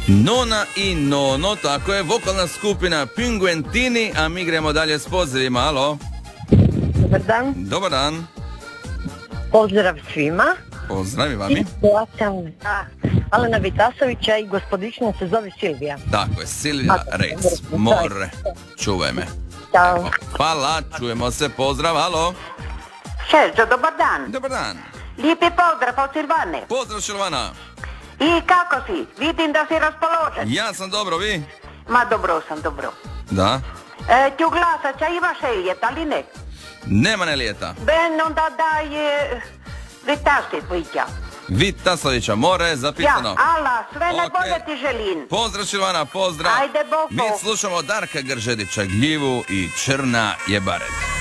Nona i Nono, tako je, vokalna skupina Pinguentini, a mi gremo dalje s pozivima. Alo? Dobar dan. Dobar dan. Pozdrav svima. Pozdravi vami. Ja sam Alena Vitasovića i gospodična se zove Silvija. Tako je, Silvija Rejc. More, čuvaj me. Ćao. Evo, hvala, čujemo se, pozdrav, alo? Sergio, dobar dan. Dobar dan. Lijepi pozdrav od Silvane. Pozdrav Silvana. I kako si? Vidim da si raspoložen. Ja sam dobro, vi? Ma dobro sam, dobro. Da. Ću glasaća imaš Eljet, ali ne. Nema ne lijeta. Ben onda daj Vitasit Vítja. Vitasovića, more, zapisano. Ja, ala, sve najbolje ti želim. Pozdrav Silvana, pozdrav. Ajde, boko. Mi slušamo Darka Gržedića, Gljivu i Črna je bared.